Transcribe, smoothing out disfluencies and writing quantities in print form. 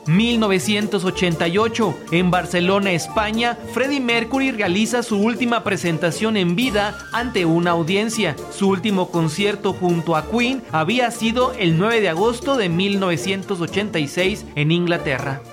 1988, en Barcelona, España, Freddie Mercury realiza su última presentación en vida ante una audiencia. Su último concierto junto a Queen había sido el 9 de agosto de 1986 en Inglaterra.